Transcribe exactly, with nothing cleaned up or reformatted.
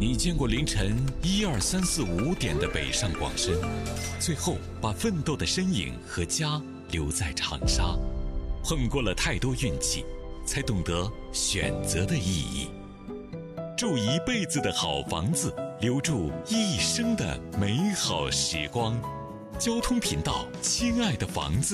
你见过凌晨一二三四五点的北上广深，最后把奋斗的身影和家留在长沙。碰过了太多运气，才懂得选择的意义。住一辈子的好房子，留住一生的美好时光。交通频道，亲爱的房子。